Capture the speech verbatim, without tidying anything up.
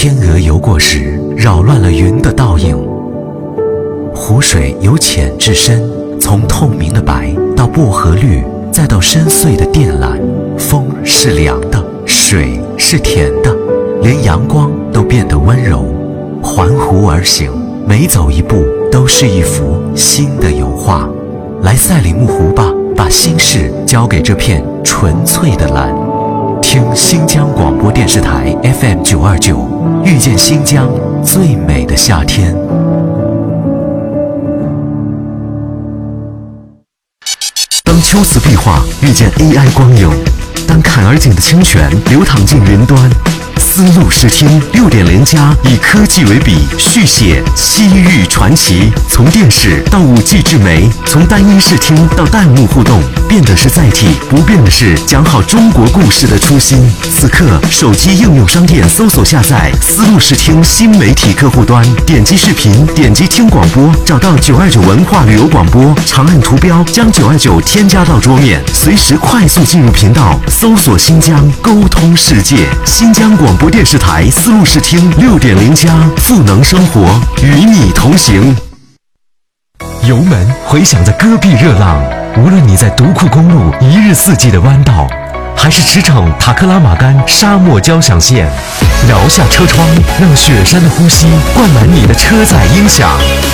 天鹅游过时，扰乱了云的倒影。湖水由浅至深，从透明的白到薄荷绿，再到深邃的靛蓝。风是凉的，水是甜的，连阳光都变得温柔。环湖而行，每走一步都是一幅新的油画。来赛里木湖吧，把心事交给这片纯粹的蓝。听新疆广播电视台 F M 九二九，遇见新疆最美的夏天。当秋瓷壁画遇见 A I 光影，当坎儿井的清泉流淌进云端，丝路视听六点零加以科技为笔，续写西域传奇。从电视到五 G 智媒，从单一视听到弹幕互动，变的是载体，不变的是讲好中国故事的初心。此刻，手机应用商店搜索下载丝路视听新媒体客户端，点击视频，点击听广播，找到九二九文化旅游广播，长按图标将九二九添加到桌面，随时快速进入频道，搜索新疆，沟通世界。新疆广播电视台丝路视听六点零加，赋能生活，与你同行。油门回响着戈壁热浪，无论你在独库公路一日四季的弯道，还是驰骋塔克拉玛干沙漠交响线，摇下车窗，让雪山的呼吸灌满你的车载音响。